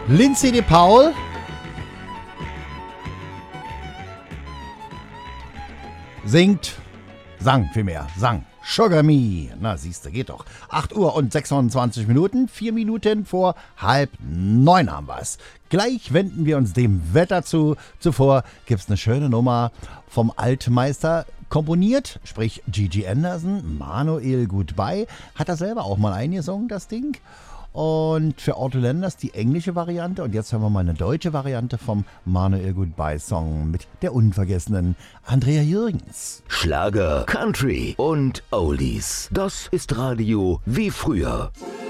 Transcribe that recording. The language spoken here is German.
Lindsay de Paul. Sang Sugar Me. Na, siehste, geht doch. 8 Uhr und 26 Minuten, 4 Minuten vor 8:30 haben wir's. Gleich wenden wir uns dem Wetter zu. Zuvor gibt's eine schöne Nummer vom Altmeister komponiert, sprich Gigi Anderson, Manuel Goodbye. Hat er selber auch mal eingesungen, das Ding. Und für Otto Lenders die englische Variante. Und jetzt hören wir mal eine deutsche Variante vom Manuel Goodbye Song mit der unvergessenen Andrea Jürgens. Schlager, Country und Oldies. Das ist Radio wie früher.